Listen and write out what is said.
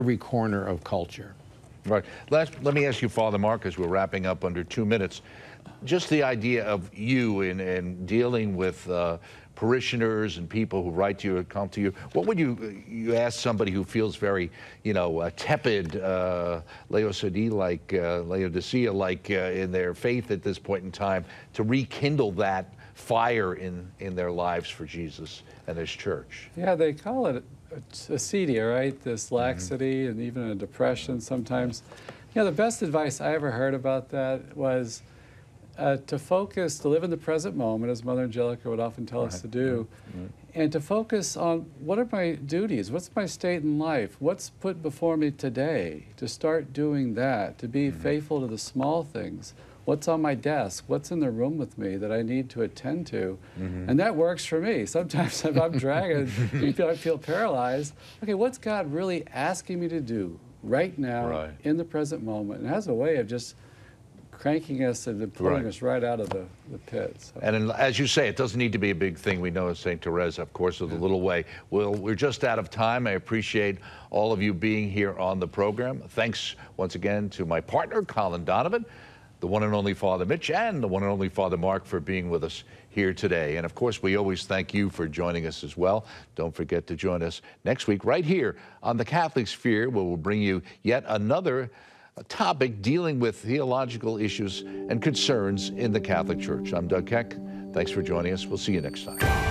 every corner of culture. Right. Let me ask you, Father Mark, as we're wrapping up under 2 minutes, just the idea of you in dealing with parishioners and people who write to you or come to you. What would you ask somebody who feels very, tepid, Laodicea-like in their faith at this point in time, to rekindle that fire in their lives for Jesus and His church? Yeah, they call it acedia, right? This laxity and even a depression sometimes. The best advice I ever heard about that was to focus, to live in the present moment, as Mother Angelica would often tell us to do, and to focus on what are my duties, what's my state in life, what's put before me today, to start doing that, to be faithful to the small things. What's on my desk? What's in the room with me that I need to attend to? And that works for me. Sometimes if I'm dragging, I feel paralyzed. Okay, what's God really asking me to do right now in the present moment? And it has a way of just cranking us and then pulling us right out of the pit. So. And as you say, it doesn't need to be a big thing. We know as St. Teresa, of course, of the little way. Well, we're just out of time. I appreciate all of you being here on the program. Thanks once again to my partner, Colin Donovan, the one and only Father Mitch, and the one and only Father Mark for being with us here today. And of course, we always thank you for joining us as well. Don't forget to join us next week right here on The Catholic Sphere, where we'll bring you yet another topic dealing with theological issues and concerns in the Catholic Church. I'm Doug Keck. Thanks for joining us. We'll see you next time.